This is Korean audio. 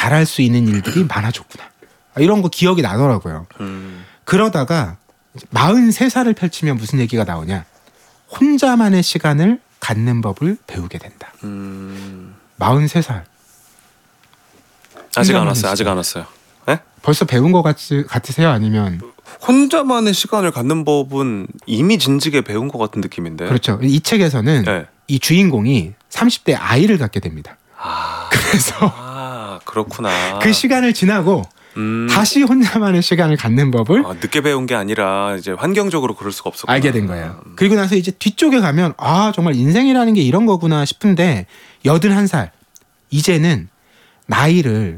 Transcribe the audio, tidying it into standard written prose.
잘할 수 있는 일들이 많아졌구나. 이런 거 기억이 나더라고요. 그러다가 43살을 펼치면 무슨 얘기가 나오냐. 혼자만의 시간을 갖는 법을 배우게 된다. 43살. 아직 안 왔어요. 아직 안 왔어요. 네? 벌써 배운 것 같으세요? 아니면 혼자만의 시간을 갖는 법은 이미 진즉에 배운 것 같은 느낌인데. 그렇죠. 이 책에서는 네. 이 주인공이 30대 아이를 갖게 됩니다. 그래서 그렇구나. 그 시간을 지나고 다시 혼자만의 시간을 갖는 법을 늦게 배운 게 아니라 이제 환경적으로 그럴 수가 없었구나. 알게 된 거예요. 그리고 나서 이제 뒤쪽에 가면 정말 인생이라는 게 이런 거구나 싶은데 81살 이제는 나이를